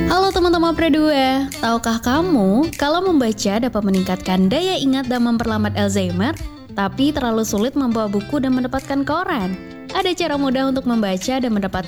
Halo teman-teman Pre2, tahukah kamu kalau membaca dapat meningkatkan daya ingat dan memperlambat Alzheimer, tapi terlalu sulit membawa buku dan mendapatkan koran? Ada cara mudah untuk membaca dan mendapatkan